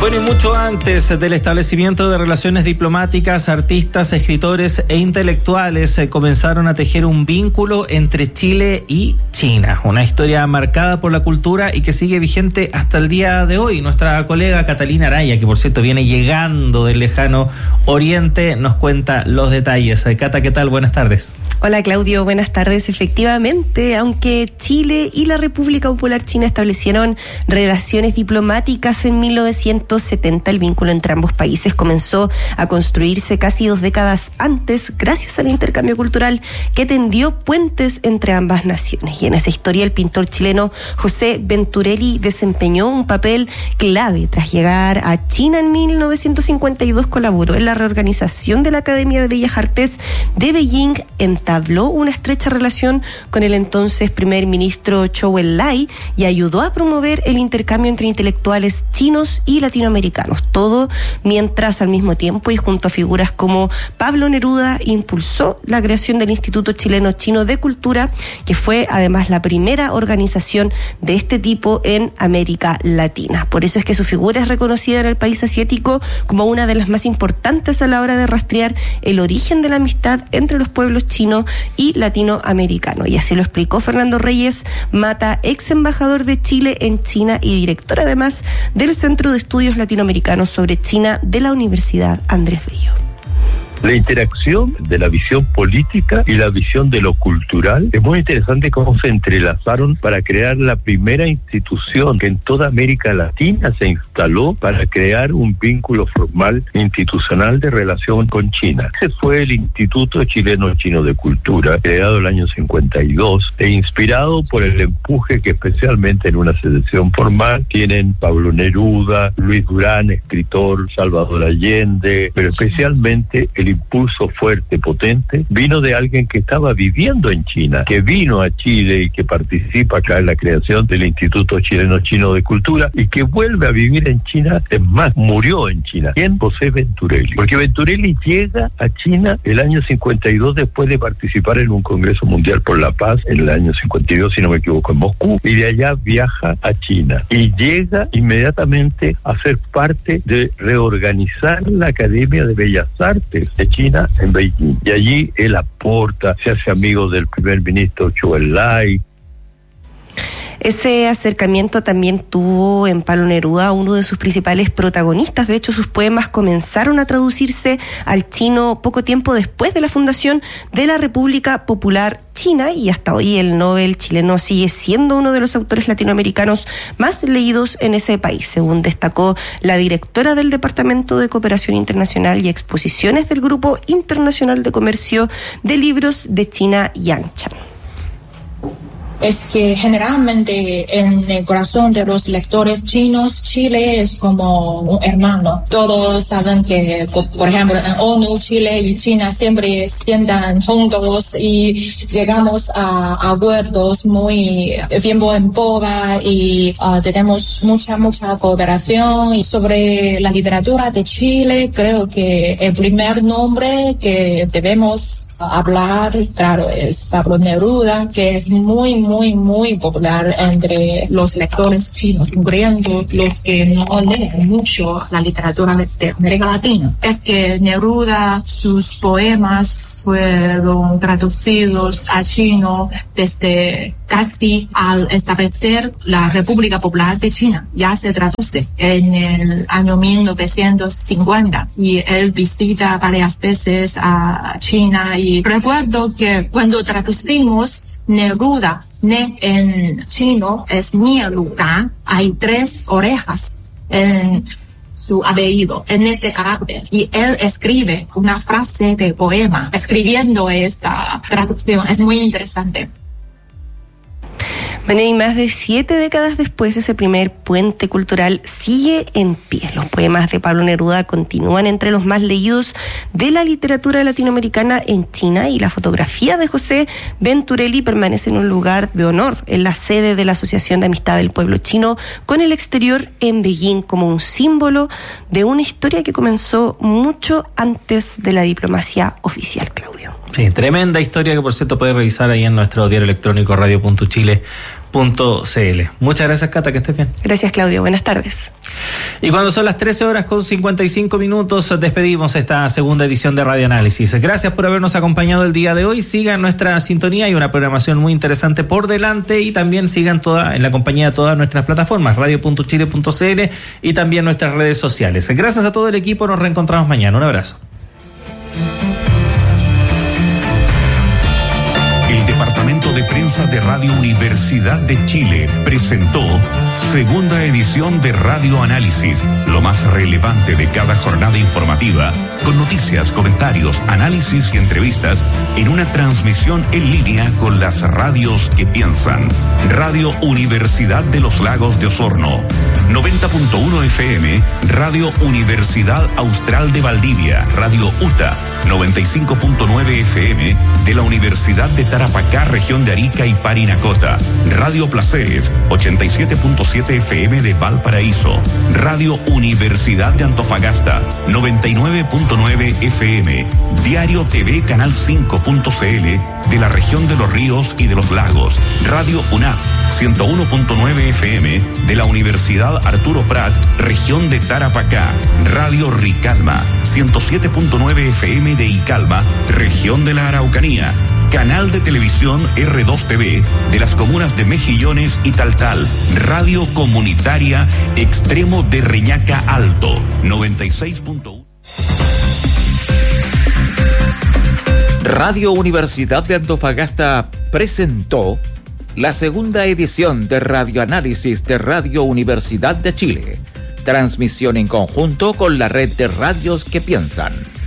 Bueno, y mucho antes del establecimiento de relaciones diplomáticas, artistas, escritores e intelectuales comenzaron a tejer un vínculo entre Chile y China. Una historia marcada por la cultura y que sigue vigente hasta el día de hoy. Nuestra colega Catalina Araya, que por cierto viene llegando del lejano oriente, nos cuenta los detalles. Cata, ¿qué tal? Buenas tardes. Hola Claudio, buenas tardes. Efectivamente, aunque Chile y la República Popular China establecieron relaciones diplomáticas en 1970, el vínculo entre ambos países comenzó a construirse casi 2 décadas antes gracias al intercambio cultural que tendió puentes entre ambas naciones. Y en esa historia el pintor chileno José Venturelli desempeñó un papel clave. Tras llegar a China en 1952, colaboró en la reorganización de la Academia de Bellas Artes de Beijing, entabló una estrecha relación con el entonces primer ministro Zhou Enlai y ayudó a promover el intercambio entre intelectuales chinos y latinoamericanos. Todo mientras al mismo tiempo y junto a figuras como Pablo Neruda impulsó la creación del Instituto Chileno Chino de Cultura, que fue además la primera organización de este tipo en América Latina. Por eso es que su figura es reconocida en el país asiático como una de las más importantes a la hora de rastrear el origen de la amistad entre los pueblos chinos y latinoamericano. Y así lo explicó Fernando Reyes Mata, ex embajador de Chile en China y director además del Centro de Estudios Latinoamericanos sobre China de la Universidad Andrés Bello. La interacción de la visión política y la visión de lo cultural es muy interesante cómo se entrelazaron para crear la primera institución que en toda América Latina se instaló para crear un vínculo formal institucional de relación con China. Ese fue el Instituto Chileno Chino de Cultura, creado en el año 52 e inspirado por el empuje que especialmente en una selección formal tienen Pablo Neruda, Luis Durán, escritor, Salvador Allende, pero especialmente el impulso fuerte, potente, vino de alguien que estaba viviendo en China, que vino a Chile y que participa acá en la creación del Instituto Chileno Chino de Cultura y que vuelve a vivir en China, es más, murió en China. ¿Quién? José Venturelli. Porque Venturelli llega a China el año 52 después de participar en un Congreso Mundial por la Paz en el año 52, si no me equivoco, en Moscú, y de allá viaja a China y llega inmediatamente a ser parte de reorganizar la Academia de Bellas Artes de China en Beijing. Y allí él aporta, se hace amigo del primer ministro Zhou Enlai. Ese acercamiento también tuvo en Pablo Neruda uno de sus principales protagonistas. De hecho, sus poemas comenzaron a traducirse al chino poco tiempo después de la fundación de la República Popular China, y hasta hoy el Nobel chileno sigue siendo uno de los autores latinoamericanos más leídos en ese país, según destacó la directora del Departamento de Cooperación Internacional y Exposiciones del Grupo Internacional de Comercio de Libros de China, Yang Chan. Es que generalmente en el corazón de los lectores chinos, Chile es como un hermano. Todos saben que, por ejemplo, en ONU, Chile y China siempre sientan juntos y llegamos a acuerdos muy tiempo en boga y tenemos mucha cooperación. Y sobre la literatura de Chile, creo que el primer nombre que debemos hablar, claro, es Pablo Neruda, que es muy popular entre los lectores chinos, incluyendo los que no leen mucho la literatura de América Latina. Es que Neruda, sus poemas fueron traducidos a chino desde casi al establecer la República Popular de China. Ya se traduce en el año 1950 y él visita varias veces a China, y recuerdo que cuando traducimos Neruda, ne en chino es Neruda, hay 3 orejas en su apellido, en este carácter, y él escribe una frase de poema escribiendo esta traducción. Es muy interesante. Bueno, y más de 7 décadas después, ese primer puente cultural sigue en pie. Los poemas de Pablo Neruda continúan entre los más leídos de la literatura latinoamericana en China, y la fotografía de José Venturelli permanece en un lugar de honor en la sede de la Asociación de Amistad del Pueblo Chino con el Exterior en Beijing, como un símbolo de una historia que comenzó mucho antes de la diplomacia oficial, Claudio. Sí, tremenda historia que por cierto puede revisar ahí en nuestro diario electrónico radio.chile.cl. Muchas gracias, Cata, que estés bien. Gracias, Claudio, buenas tardes. Y cuando son las 13:55, despedimos esta segunda edición de Radio Análisis. Gracias por habernos acompañado el día de hoy. Sigan nuestra sintonía, hay una programación muy interesante por delante, y también sigan en la compañía de todas nuestras plataformas, radio.chile.cl, y también nuestras redes sociales. Gracias a todo el equipo, nos reencontramos mañana. Un abrazo. El Departamento de Prensa de Radio Universidad de Chile presentó segunda edición de Radio Análisis, lo más relevante de cada jornada informativa, con noticias, comentarios, análisis y entrevistas en una transmisión en línea con las radios que piensan. Radio Universidad de los Lagos de Osorno, 90.1 FM, Radio Universidad Austral de Valdivia, Radio UTA, 95.9 FM de la Universidad de Tarapacá, región de Arica y Parinacota, Radio Placeres, 87.7 FM de Valparaíso, Radio Universidad de Antofagasta, 99.9 FM, Diario TV Canal 5.cl de la región de Los Ríos y de los Lagos, Radio UNAP, 101.9 FM de la Universidad Arturo Prat, región de Tarapacá, Radio Ricalma, 107.9 FM de Icalma, región de la Araucanía, Canal de Televisión R2TV de las comunas de Mejillones y Taltal, Radio Comunitaria Extremo de Reñaca Alto, 96.1. Radio Universidad de Antofagasta presentó la segunda edición de Radio Análisis de Radio Universidad de Chile. Transmisión en conjunto con la red de radios que piensan.